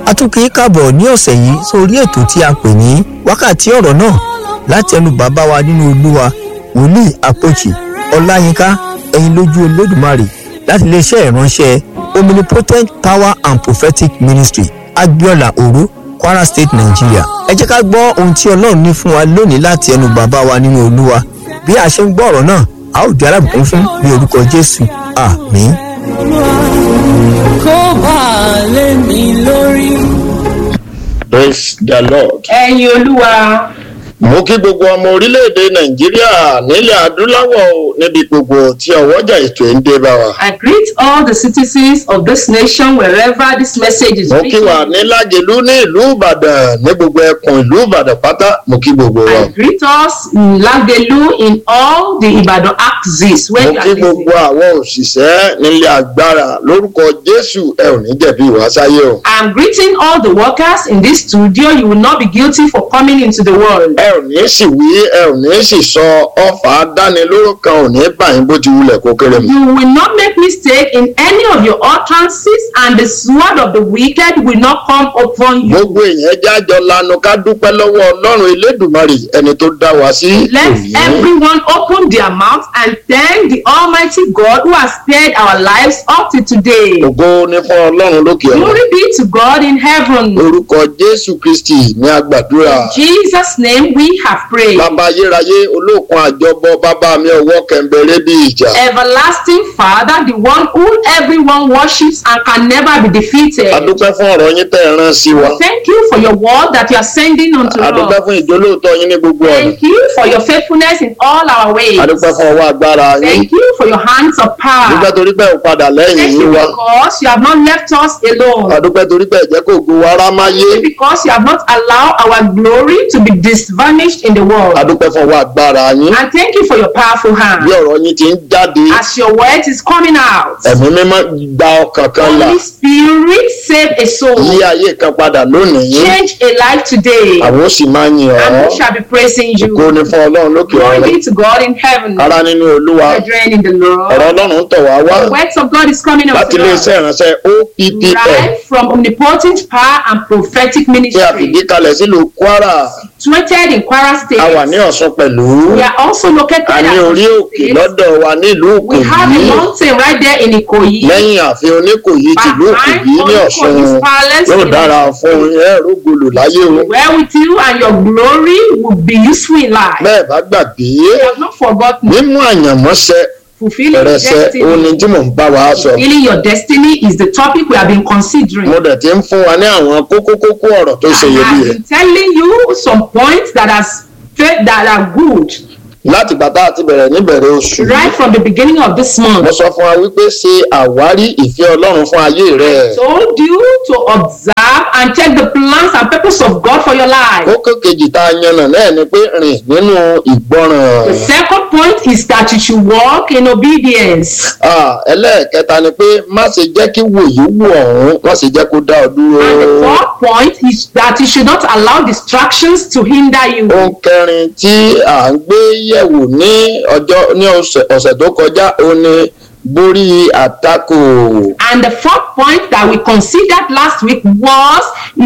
a tún kí í káàbọ̀ ní ọ̀sẹ̀ yìí sórí ètò tí a pè ní wákàtí ọ̀rọ̀ náà láti ẹnu bàbá wa nínú Olúwa wòlíì Àpòchì Ọláyínká ẹ̀yin lójú Olódùmarè láti iléeṣẹ́ ìránṣẹ́ Omnipotent Power and Prophetic Ministry Agbiola Oro, Kwara State, Nigeria. Ẹ jẹ́ ká gbọ́ ohun tí Ọlọ́run ní fún wa lónìí láti ẹnu bàbá wa nínú Olúwa. Bí a ṣe ń gbọ́ ọ̀rọ̀ náà, a ó di alábùkún fún ní orúkọ Jésù. Àmín. Praise the Lord. Ẹ̀yin Olúwa. Mo kí gbogbo ọmọ orílẹ̀-èdè Nàìjíríà nílẹ̀ adúláwọ̀ níbi gbogbo tí ọwọ́jà ètò ẹ̀ ń dé bá wa. I greet all the citizens of this nation wherever this message is Mo reaching. kí wa ní Lágelú ní ìlú Ìbàdàn ní gbogbo ẹkùn ìlú Ìbàdàn pátá mo kí gbogbo wa. I greet us in Lágelú in all the Ibadan axis where Mo you kí are gbogbo listening. àwọn òṣìṣẹ́ nílé agbára lórúkọ Jésù ẹ ò ní jẹ̀bi ìwásáyé o. I am greeting all the workers in this studio. You will not be guilty for coming into the world. Ẹ ò ní sì wí ẹ ò ní sì sọ ọfà dánilóró kan ò ní báyìí bó ti wulẹ̀ kó kéré mu. You will not make mistake in any of your utterances, and the sword of the wicked will not come upon you. Gbogbo èèyàn jájọ lanu ká dúpẹ́ lọ́wọ́ Ọlọ́run Elédùmarè ẹni tó dá wa sí Let òní. everyone open their mouth and thank the Almighty God who has spared our lives up to today. Ògo ni fún Ọlọ́run lókè ọ̀run. Glory be to God in heaven. Orúkọ Jésù Kristi ní agbàdúrà. In Jesus' name we have prayed. Bàbá ayérayé olókun àjọbọ bàbá mi ọwọ́ kẹ̀mbẹ̀rẹ̀ bí ìjà. Everlasting Father, the one who everyone worships and can never be defeated. A dúpẹ́ fún ọ̀rọ̀ yín tẹ́ ẹ rán sí wa. Thank you for your word that you are sending unto A dúpẹ́ us. fún ìjólóòtọ́ yín ní gbogbo ọ̀nà. Thank you for your faithfulness in all our ways. A dúpẹ́ fún ọwọ́ agbára yín. Thank you for your hands of A dúpẹ́ power. torí pé ò padà lẹ́yìn Thank yín you wa. because you have not left us A alone. dúpẹ́ torí pé ẹ jẹ́ kó ògo wa rá máyé. Because you have not allowed our glory to be disvanished in the A world. dúpẹ́ fún ọwọ́ agbára yín. And thank you for your powerful hand. Bí ọ̀rọ̀ yín ti ń jáde, As your word is coming out, ẹ̀mí mímọ́ gba ọkàn kan là. Holy Spirit, save a soul. Yí ayé kan padà lónìí. Change a life today. Àwọn ó sì máa yìn And ọ́. we shall be praising Ògo you. ni fún Ọlọ́run lókè Glory ọ̀run. be to God in heaven. Ará nínú Olúwa. Brethren in the Lord. Ọ̀rọ̀ Ọlọ́run ń tọ̀ wá wá The words of God is coming láti unto us. iléeṣẹ́ ìránṣẹ́ OPPM Right from Omnipotent Power and Prophetic tí a Ministry. fìdí kalẹ̀ sílùú Kwara. Situated in Kwara State. A wà ní Ọ̀ṣun pẹ̀lú. We are also located A ní at orí Osun òkè State. lọ́dọ̀ wa nílùú We have a Ìkòyí. mountain right there in Ikoyi. Lẹ́yìn ààfin Oníkòyí tìlú Behind Ìkòyí ní Ọ̀ṣun. Onikoyi's palace. Yóò dára fún ẹ̀rọ gbolò láyé o. Where with you and your glory will be useful in life. Bẹ́ẹ̀ bá gbàgbé, You have not forgotten. mímú àyànmọ́ṣẹ Fulfilling your ẹrẹsẹ òní destiny. tí mò ń bá wa sọ. Fulfilling your destiny is the topic we have been considering. Mo dẹ̀ ti ń fún wa ní àwọn kókó ọ̀rọ̀ tó ṣe I have iyebíye. been telling you some points that are good Láti bàtà àti bẹ̀rẹ̀ níbẹ̀rẹ̀ oṣù. right from the beginning of this Mo month. sọ fún wa wípé ṣe àwárí ìfẹ́ Ọlọ́run fún ayé rẹ̀. Told you to observe and check the plans and purpose of God for your life. Kókó kejì tá a yànnà náà ni pé rìn nínú ìgbọràn. The second point is that you should walk in obedience. Ẹlẹ́ẹ̀kẹta ni pé má ṣe jẹ́ kí wòyí wò ọ̀hún, má ṣe jẹ́ kó dá ọ dúró. And the fourth point is that you should not allow distractions to hinder you. Ohun kẹrin tí à ń gbé yẹ̀wò ní ọ̀sẹ̀ tó kọjá ó ní borí àtakò. And the fourth point that we considered last week was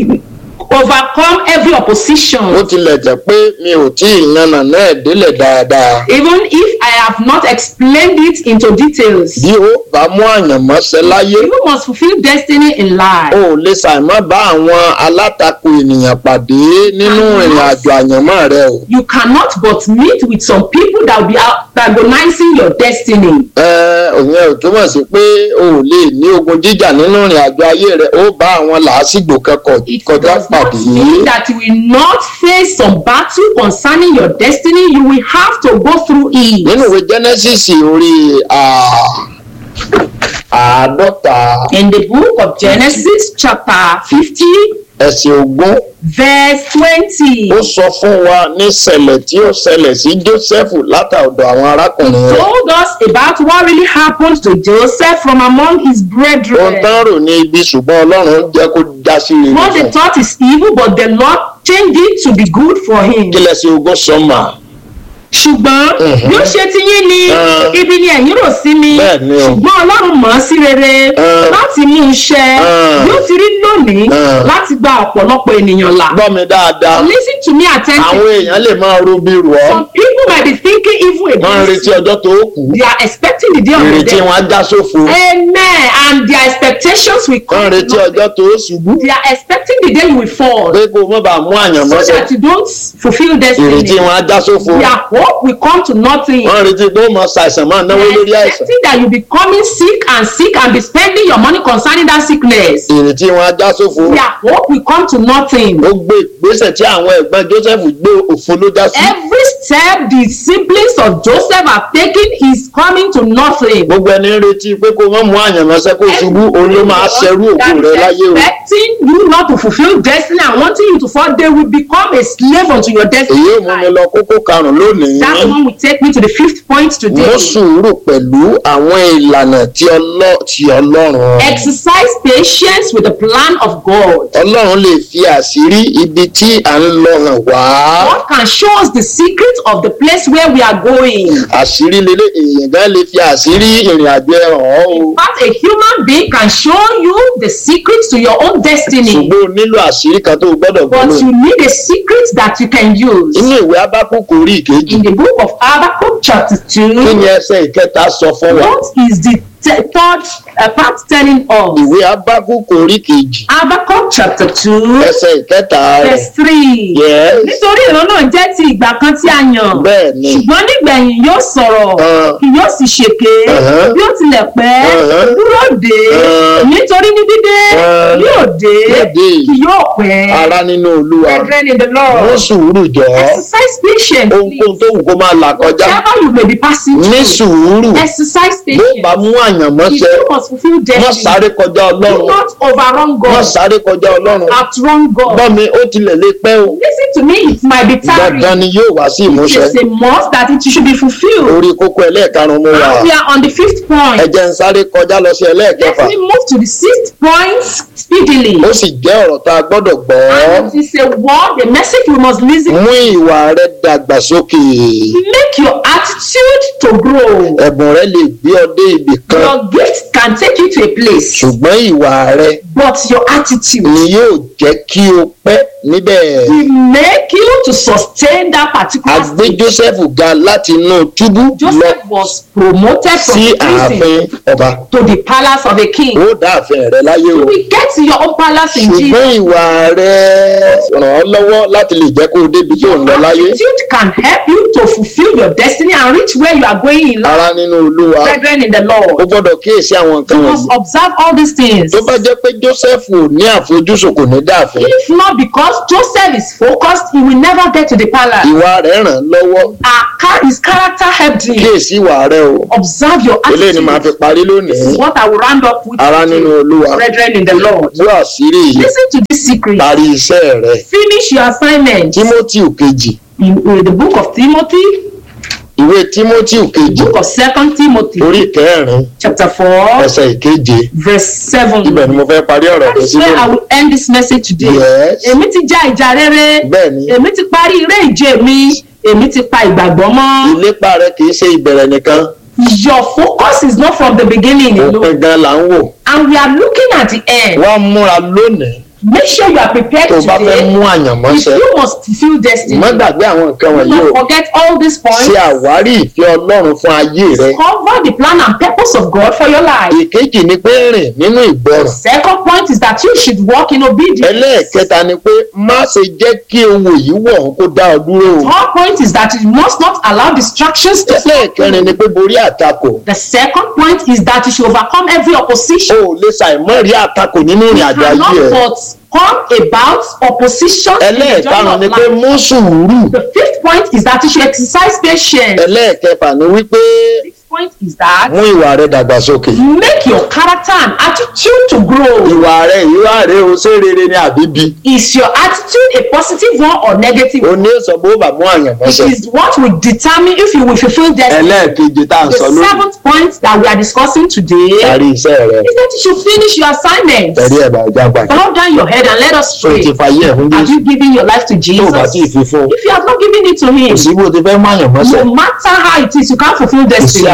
overcome every opposition. Ó tilẹ̀ jẹ́ pé mi ò tí ì yànnà náà délẹ̀ dáadáa. Even if I have not explained it into details. Bí ó bá mú àyànmọ́ṣẹ́ láyé, You must fulfill destiny in life. o ò lè ṣàìmọ́ bá àwọn alátakò ènìyàn pàdé nínú ìrìn àjò àyànmọ́ rẹ o. You cannot but meet with some people that will be antagonizing your destiny. Òyìn ò túmọ̀ sí pé o ò lè ní ogun jíjà nínú ìrìn àjò ayé rẹ, ó bá àwọn làásìgbò kẹ́kọ̀ọ́ It kọjá does not pàdé. mean that you will not face some battle concerning your destiny. You will have to go through it. Nínú ìwé Genesis orí àádọ́ta In the book of Genesis chapter 50 ẹsẹ̀ ogún verse 20. ó sọ fún wa ní ṣẹlẹ̀ tí ó ṣẹlẹ̀ sí Jósẹ́fù látàọ̀dọ̀ àwọn arákùnrin rẹ̀. Told us about what really happened to Joseph from among his Ohun brethren. tán rò ní ibi ṣùgbọ́n Ọlọ́run jẹ́ kó já sí rere What they fún. thought is evil, but the Lord changed it to be good for him. Kí lẹ́sẹ̀ ogún sọ́mà. ṣùgbọ́n bí ó ṣe ti yín ni ibi ni ẹ̀yin rò sí mi Bẹ́ẹ̀ni o. ṣùgbọ́n Ọlọ́run mọ̀ ọ́ sí rere láti mú un ṣẹ bí ó ti rí lónìí láti gba ọ̀pọ̀lọpọ̀ ènìyàn là. gbọ́ mi dáadáa. Listen to me attentively. àwọn èèyàn lè máa robi rù ọ́. Some people might be thinking evil wọ́n ń against retí you. ọjọ́ tó kù. They are expecting the day of the ìrètí dead. wọn á já sófo. Amen. And their expectations will wọ́n ń come to retí nothing. ọjọ́ tó ṣubú. They are expecting the day you will fall, pé kó o mọ̀ bá mú àyànmọ́ so ṣẹ. that you don't fulfill ìrètí destiny. wọn á já sófo. Their hope will come to nothing. wọ́n ń retí pé ó mọ ṣàìsàn máa náwó They lórí are àìsàn. expecting that you becoming sick and be spending your money concerning that sickness. ìrètí wọn á já sófo. Their hope will come to nothing. ó gbé ìgbésẹ̀ tí àwọn ẹ̀gbọ́n Joseph gbé òfo ló já sí. Every step the siblings of Joseph have taken is coming to nothing. gbogbo ẹni ń retí pé kó o mọ̀ mú àyànmọ́ ṣẹ kó o ṣubú òun ló máa ṣẹrú òkú rẹ láyé o. Expecting you not to fulfill destiny and wanting you to fall, they will become a slave unto your destiny. èyí ò mú mi lọ kókó karùn-ún lónìí. That one will take me to the 5th point today. mo sùúrù pẹ̀lú àwọn ìlànà ti Ọlọ́run. Exercise patience with the plan of God. Ọlọ́run lè fi àṣírí ibi tí à ń lọ hàn wá. God can show us the secret of the place where we are going. àṣírí lélẹ̀ èèyàn gan lè fi àṣírí ìrìn àjò ẹ̀ hàn ọ́ o. In fact, a human being can show you the secrets to your own destiny. ṣùgbọ́n o nílò àṣírí kan tó o gbọ́dọ̀ But gbọ́dọ̀. you need a secret that you can use. inú ìwé Ábákúkù orí ìkejì In the book of Habakkuk chapter 2, kí ni ẹsẹ̀ ìkẹta sọ fún wa. what is the third part telling us? ìwé Ábákúkù orí ìkejì Habakkuk chapter 2, ẹsẹ̀ ìkẹta rẹ̀. verse 3. Yes. Nítorí ìran náà jẹ́ ti ìgbà kan tí a yàn. bẹ́ẹ̀ ni. Ṣùgbọ́n nígbẹ̀yìn yóò sọ̀rọ̀, kì yóò sì ṣèké, bí ó tilẹ̀ pẹ́, dúró dé. Nítorí ní dídé yóò dé, kì yóò pẹ́. ara nínú Olúwa. Brethren in the mo Lord, sùúrù jọ. exercise patience, ohunkóhun tó wù kó máa là kọjá. whatever you may be passing ní through. sùúrù. Exercise bó bá patience. mú àyànmọ́ If ṣẹ. you must fulfill má destiny, sáré kọjá do Ọlọ́run. not overrun má God, sáré kọjá Ọlọ́run. outrun God. gbọ́ mi ó tilẹ̀ lè pẹ́ o. Listen to me, it might be dandan tiring. ni yóò wá sí It ìmúṣẹ. is a must that it should be fulfilled. orí kókó ẹlẹ́ẹ̀karùn-ún mo wà. Now we are on the 5th ẹ point. jẹ́ ń sáré kọjá lọ sí ẹlẹ́ẹ̀kẹfà. Let me move to the 6th point speedily. ó sì jẹ́ ọ̀rọ̀ tá a gbọ́dọ̀ gbọ́. And it is a word, a message we must listen mú to. ìwà rẹ dàgbàsókè. Make your attitude to grow. ẹ̀bùn rẹ lè gbé ọ dé ibì kan. Your gift can take you to a place, ṣùgbọ́n ìwà rẹ but your attitude ni yóò jẹ́ kí o pẹ́ níbẹ̀. will make you to sustain that a particular gbé stage. Joseph ga láti inú túbú lọ Joseph was promoted from sí the prison ààfin ọba. to the palace of a king. ó dá ààfin rẹ láyé o. We get to your own palace in Jesus. ṣùgbọ́n ìwà rẹ ràn ọ́ lọ́wọ́ láti lè jẹ́ kó o débi tó ń lọ láyé. Attitude can help you to fulfill your destiny and reach where you are going in life. ara nínú Olúwa. Brethren in the o Lord, gbọ́dọ̀ kíyèsí àwọn nǹkan you wọ̀nyí. must observe all these things. tó bá jẹ́ pé Joseph ò ní àfojúsùn kò ní dáàfin. If not because Joseph is focused, he will never get to the palace. ìwà rẹ̀ ràn án lọ́wọ́. His character helped him. kíyèsí ìwà rẹ o. Observe your eléyìí ni màá fi attitude. parí This is lónìí. what I will round up with. ara nínú Olúwa. Brethren in the Lord, bú àṣírí yìí. listen to this secret. parí iṣẹ́ rẹ. Finish your assignment. Tímótì kejì. In the book of Timothy, ìwé Tímótì kejì book of 2 Timothy, orí kẹrin chapter 4, ẹsẹ̀ ìkeje. verse 7. ibẹ̀ ni mo fẹ́ parí ọ̀rọ̀ That mi is sí where I lónìí. will end this message today. Yes. Èmi ti já ìjà rere. Bẹ́ẹ̀ni. Èmi ti parí eré ìje mi. Èmi ti pa ìgbàgbọ́ mọ́. ìlépa rẹ kì í ṣe ìbẹ̀rẹ̀ nìkan. Your focus is not from the beginning alone. òpin gan là ń wò. And we are looking at the end. wá múra lónìí Make sure you are prepared tó o bá fẹ́ today. mú àyànmọ́ If ṣẹ. you must fulfill destiny, má gbàgbé àwọn nǹkan wọ̀nyí o. don't forget all these points. ṣe àwárí ìfẹ́ Ọlọ́run fún ayé rẹ. Discover the plan and purpose of God for your life. ìkejì ni pé rìn nínú ìgbọràn. Second point is that you should walk in obedience. ẹlẹ́ẹ̀kẹta ni pé má ṣe jẹ́ kí ohun èyí wọ̀ ọ́n kó dá ọ dúró o. Third point is that you must not allow distractions to stop ẹlẹ́ẹ̀kẹrin you. ni pé borí àtakò. The second point is that you should overcome every opposition. o ò lè ṣàìmọ́ rí àtakò nínú ìrìn You àjò ayé cannot ẹ. but come about opposition in the journey ẹlẹ́ẹ̀karùn-ún of ni pé life. mú sùúrù. The fifth point is that you should exercise patience. ẹlẹ́ẹ̀kẹfà ni wípé The sixth point is that mú ìwà rẹ dàgbàsókè. make your character and attitude to grow. ìwà rẹ o ṣé rere ni àbí bí. Is your attitude a positive one or negative? o ní sọ bó bá mú àyànmọ́ It ṣẹ. is what will determine if you will fulfill destiny. ẹlẹ́ẹ̀kejì tá à ń The sọ lónìí. seventh point that we are discussing today parí iṣẹ́ rẹ. is that you should finish your assignment. tẹ̀lé ẹ̀bà ọjà gbà. Bow down your head and let us tó pray. ti fàyè ẹ̀ fún Have Jésù. you given your life to tó o bá Jesus? tí ì fi fún un. If you have not given it to him, kò sí bó ti fẹ́ mú àyànmọ́ ṣẹ. no matter how it is, you can't fulfill kò sí destiny.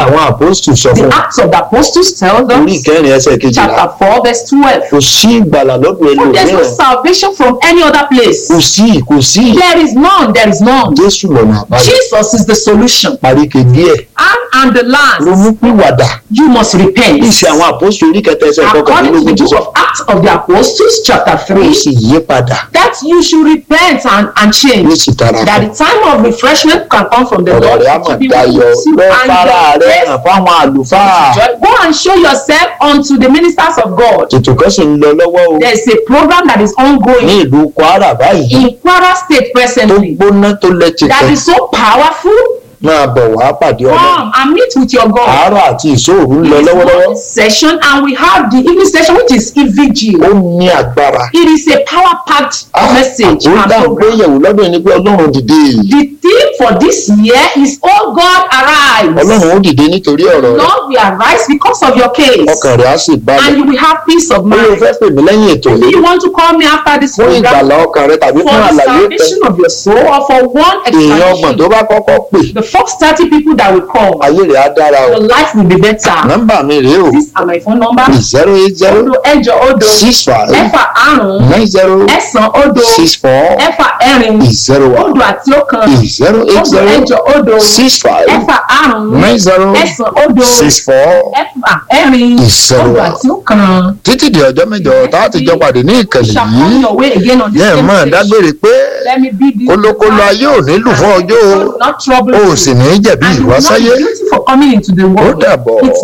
àwọn apostles sọ The fún wa. Acts of the Apostles tell Orí us, ìkẹrin ẹsẹ̀ kejìlá. chapter 4, verse 12. Kò sí ìgbàlà lọ́dọ̀ For there's no ẹlòmíràn. salvation from any other place. Kò sí. There is none, there is none. Jésù lọ́nà àbáyọ. Jesus is the solution. Àríkè díẹ̀. And the last, Ronúpìwàdà. you must repent. Ìṣe àwọn apostles orí kẹta ẹsẹ̀ According to kọkànlélógún the ti book sọ. of Acts of the Apostles, chapter Ó 3, sì yí padà. that you should repent and Ó change. sì dára That fún. the time of refreshment can come from the Ọ̀rọ̀ Lord rẹ̀ á to mọ̀ be dayọ̀. with you Lọ and fara your rẹ̀ best hàn fáwọn àlùfáà. joy. Go and show yourself unto the ministers of God. Ètò kan sì ń lọ lọ́wọ́ o. There is a program that is Ní ongoing ìlú Kwara báyìí. in Kwara State Tó presently gbóná tó lẹ́tì that kan. is so powerful. Máa bọ̀ wá pàdé Ọlọ́run. Come and meet with your God. Àárọ̀ àti ìṣòro ń lọ It is lọ́wọ́lọ́wọ́. morning session and we have the evening session which is EVG. Ó ní agbára. It is a power-packed message. Ó and dáhùn pé program. yẹ̀wò lọ́dún ẹni pé Ọlọ́run dìde. The theme for this year is "Oh God, arise." Ọlọ́run ó dìde nítorí ọ̀rọ̀ rẹ̀. Lord, we arise because of your case, Ọkàn rẹ̀ á sì balẹ̀. and you will have peace of Ó lè mind. fẹ́ pè mí lẹ́yìn ètò Maybe yìí. you want to call me after this Fún program ìgbàlá ọkàn rẹ̀ tàbí for fún the àlàyé tẹ. salvation of your soul or for one Èèyàn ọgbọ̀n tó explanation. bá kọ́kọ́ pè. The first 30 people that will call, Ayé rẹ̀ á dára o. your life will be better. Nọ́mbà mi rèé o. These are my phone number. 080 Odo ẹ̀jọ odo 65 ẹ̀fà àrùn 90 ẹ̀sán odo 64 ẹ̀fà ẹ̀rin 01 odo àti ọ̀kan. 080 Odo ẹ̀jọ odo 65 ẹ̀fà àrùn 90 ẹ̀sán odo 64 ẹ̀fà ẹ̀rin Ìṣẹ̀wà. odo àti ọ̀kan. títí di ọjọ́ mẹ́jọ tá a ti jọ pàdé ní ìkànnì Shall come yìí. your way again on this Yẹ́n same máa stage. dágbére pé Let me be this. kólókóló ayé ò nílù fún ọjọ́ o. Not trouble O you. ò sì ní jẹ̀bi And you will not ìwásáyé. be guilty for coming into the world. Ó dàbọ̀. It's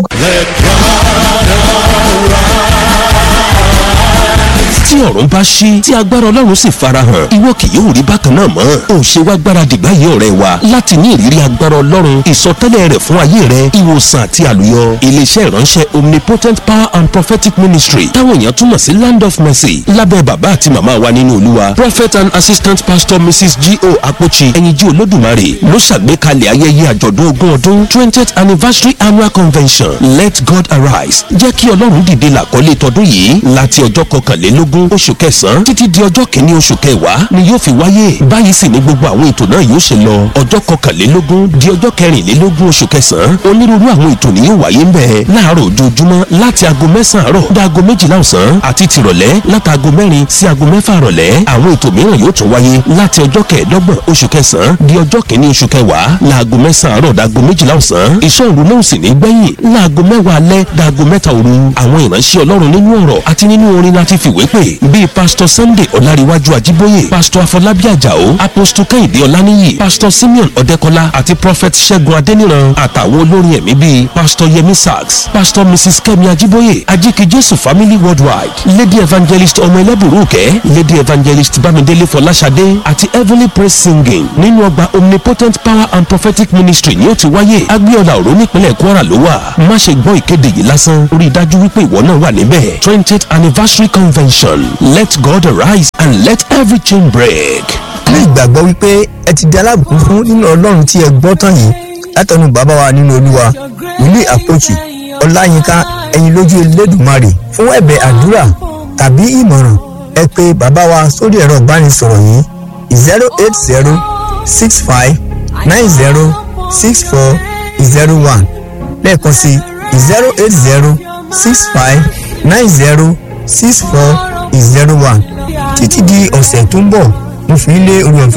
tí ọ̀run bá ṣí tí agbára ọlọ́run sì farahàn ìwọ kì yóò rí bákan náà mọ́. ó ṣe wá gbáradì báyìí ọ̀rẹ́ wa láti ní ìrírí agbára ọlọ́run ìsọtẹ́lẹ̀ rẹ̀ fún ayé rẹ ìwòsàn àti àlùyọ. iléeṣẹ́ ìránṣẹ́ omnipotent power and prophetic ministry táwọn èèyàn túmọ̀ sí land of mercy lábẹ́ bàbá àti màmá wa nínú olúwa prophet and assistant pastor mrs G.O. Apochi ẹyinjú olódùmarè ló ṣàgbékalẹ̀ ayẹyẹ àjọ̀dún ogún ọdún 20th anniversary annual convention let God arise jẹ́ kí ọlọ́run dìde làkọ́lé tọdún yìí láti ọjọ́ kọkànlélógún oṣù kẹsàn-án títí di ọjọ́ kìíní oṣù kẹwàá ni yóò fi wáyé. báyìí sì ni gbogbo àwọn ètò náà yóò ṣe lọ ọjọ́ kọkànlélógún di ọjọ́ kẹrìnlélógún oṣù kẹsàn-án onírúurú àwọn ètò ni yóò wáyé ń bẹ̀ láàárọ̀ ojoojúmọ́ láti aago mẹ́sàn-án àárọ̀ dá aago méjìlá ọ̀sán àti tìrọ̀lẹ́ láti aago mẹ́rin sí aago mẹ́fà rọ̀lẹ́. àwọn ètò mìíràn yóò tún wáyé láti ọjọ́ kẹẹ̀ẹ́dọ́gbọ̀n oṣù kẹsàn-án di ọjọ́ kìíní oṣù kẹwàá láago mẹ́sàn-án àárọ̀ dá aago méjìlá ọ̀sán. ìṣọ́ òru náà sì ní gbẹ̀yìn láago mẹ́wàá alẹ́ dá aago mẹ́ta òru. àwọn ìránṣẹ́ ọlọ́run nínú ọ̀rọ̀ àti nínú orin láti fìwé pè bíi pásítọ̀ Sunday Ọláríwájú Ajíbóyè pásítọ̀ Afọlábí Àjàó apostol Kẹ́hìndé Ọláníyì pásítọ̀ Simeon Ọdẹ́kọlá àti prophet Ṣẹ́gun Adéníran àtàwọn olórin ẹ̀mí bíi pásítọ̀ Yẹmí Sachs pásítọ̀ Mrs Kẹ́mi Ajíbóyè Ajíkì Jésù family worldwide lady evangelist ọmọ ẹlẹ́bùrúkẹ́ lady evangelist Bámidélé Fọláṣadé àti heavenly praise singing nínú ọgbà omnipotent power and prophetic ministry ni ó ti wáyé agbéọlá òró nípínlẹ̀ Kwara ló wà. má ṣe gbọ́ ìkéde yìí lásán rí i dájú wípé ìwọ náà wà níbẹ̀ 20th anniversary convention let God arise and let every chain break. ní ìgbàgbọ́ wípé ẹ ti di alábùkún fún nínú ọlọ́run tí ẹ gbọ́ tán yìí látọ̀nù bàbá wa nínú olúwa wòlíì Àpòchì Ọláyínká ẹ̀yin lójú Elédùmarè fún ẹ̀bẹ̀ àdúrà tàbí ìmọ̀ràn ẹ pè bàbá wa sórí ẹ̀rọ ìbánisọ̀rọ̀ yìí 08065906401 lẹ́ẹ̀kan sí 08065906401 títí di ọ̀sẹ̀ tó ń bọ̀ mo fi ń lé orí ọ̀fẹ́